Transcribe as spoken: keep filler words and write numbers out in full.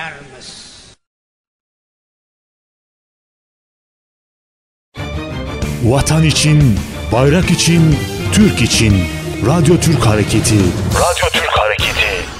yaşarmış. Vatan için, bayrak için, Türk için. Radyo Türk Hareketi. Radyo Türk Hareketi.